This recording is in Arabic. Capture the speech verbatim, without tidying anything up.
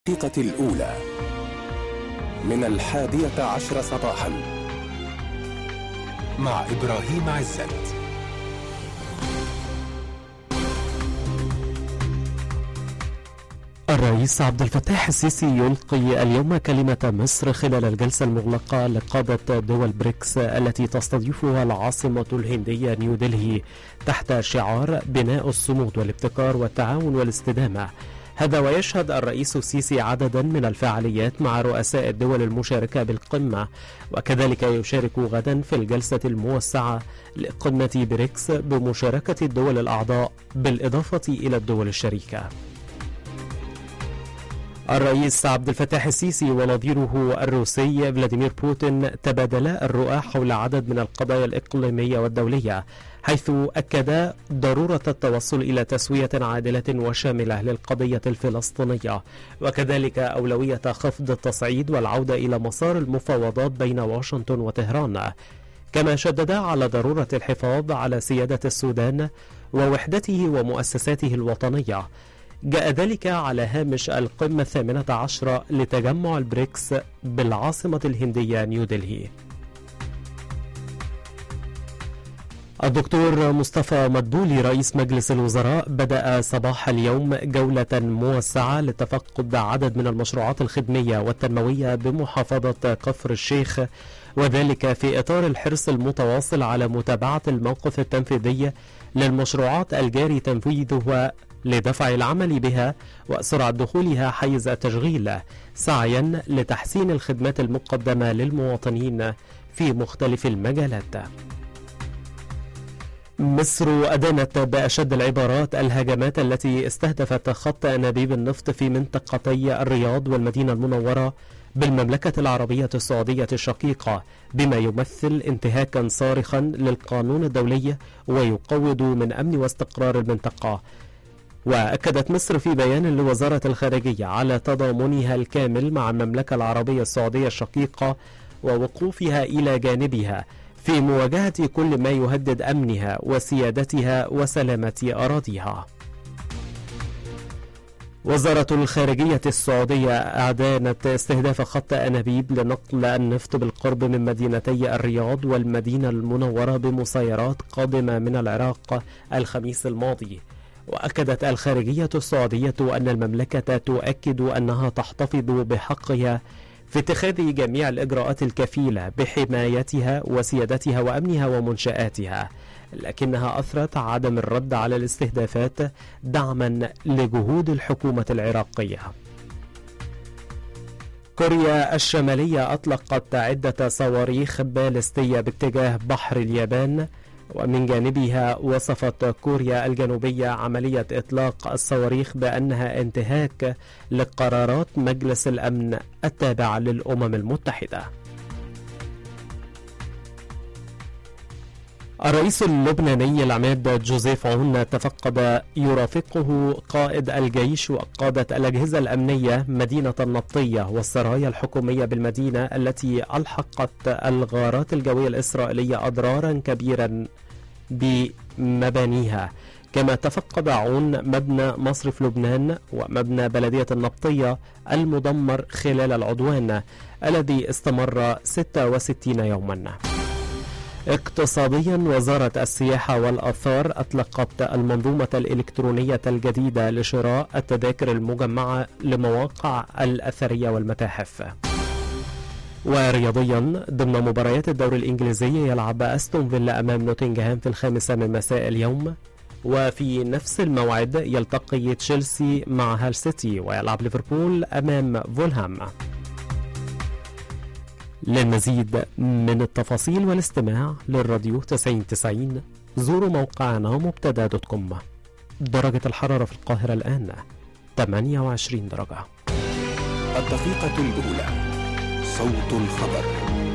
الدقيقة الأولى من الحادية عشر صباحا مع إبراهيم عزت. الرئيس عبد الفتاح السيسي يلقي اليوم كلمة مصر خلال الجلسة المغلقة لقادة دول بريكس التي تستضيفها العاصمة الهندية نيودلهي تحت شعار بناء الصمود والابتكار والتعاون والاستدامة. هذا ويشهد الرئيس السيسي عددا من الفعاليات مع رؤساء الدول المشاركة بالقمة، وكذلك يشارك غدا في الجلسة الموسعة لقمة بريكس بمشاركة الدول الأعضاء بالإضافة إلى الدول الشريكة. الرئيس عبد الفتاح السيسي ونظيره الروسي فلاديمير بوتين تبادلا الرؤى حول عدد من القضايا الإقليمية والدولية، حيث أكدا ضرورة التوصل إلى تسوية عادلة وشاملة للقضية الفلسطينية، وكذلك أولوية خفض التصعيد والعودة إلى مسار المفاوضات بين واشنطن وطهران. كما شددا على ضرورة الحفاظ على سيادة السودان ووحدته ومؤسساته الوطنية. جاء ذلك على هامش القمة الثامنة عشرة لتجمع البريكس بالعاصمة الهندية نيودلهي. الدكتور مصطفى مدبولي رئيس مجلس الوزراء بدأ صباح اليوم جولة موسعة لتفقد عدد من المشروعات الخدمية والتنموية بمحافظة كفر الشيخ، وذلك في إطار الحرص المتواصل على متابعة الموقف التنفيذي للمشروعات الجاري تنفيذها لدفع العمل بها وسرعة دخولها حيز التشغيل، سعيا لتحسين الخدمات المقدمة للمواطنين في مختلف المجالات. مصر أدانت بأشد العبارات الهجمات التي استهدفت خط أنابيب النفط في منطقتي الرياض والمدينة المنورة بالمملكة العربية السعودية الشقيقة، بما يمثل انتهاكا صارخا للقانون الدولي ويقوض من أمن واستقرار المنطقة. وأكدت مصر في بيان لوزارة الخارجية على تضامنها الكامل مع المملكة العربية السعودية الشقيقة ووقوفها إلى جانبها في مواجهة كل ما يهدد أمنها وسيادتها وسلامة أراضيها. وزارة الخارجية السعودية أعلنت استهداف خط أنابيب لنقل النفط بالقرب من مدينتي الرياض والمدينة المنورة بمسيرات قادمة من العراق الخميس الماضي. وأكدت الخارجية السعودية أن المملكة تؤكد أنها تحتفظ بحقها في اتخاذ جميع الإجراءات الكفيلة بحمايتها وسيادتها وأمنها ومنشآتها، لكنها أثرت عدم الرد على الاستهدافات دعما لجهود الحكومة العراقية. كوريا الشمالية أطلقت عدة صواريخ باليستية باتجاه بحر اليابان، ومن جانبها وصفت كوريا الجنوبية عملية إطلاق الصواريخ بأنها انتهاك لقرارات مجلس الأمن التابع للأمم المتحدة. الرئيس اللبناني العماد جوزيف عون تفقد يرافقه قائد الجيش وقادة الأجهزة الأمنية مدينة النبطية والسرايا الحكومية بالمدينة التي ألحقت الغارات الجوية الإسرائيلية أضرارا كبيرا بمبانيها. كما تفقد عون مبنى مصرف لبنان ومبنى بلدية النبطية المدمر خلال العدوان الذي استمر ستة وستين يوما. اقتصاديا، وزارة السياحة والآثار أطلقت المنظومة الإلكترونية الجديدة لشراء التذاكر المجمعة لمواقع الأثرية والمتاحف. ورياضيا، ضمن مباريات الدوري الإنجليزي يلعب أستون فيلا أمام نوتنغهام في الخامسة من مساء اليوم، وفي نفس الموعد يلتقي تشيلسي مع هال سيتي، ويلعب ليفربول أمام فولهام. للمزيد من التفاصيل والاستماع للراديو تسعين تسعين زوروا موقعنا مبتدا دوت كوم. درجة الحرارة في القاهرة الآن ثمانية وعشرين درجة. الدقيقة الأولى، صوت الخبر.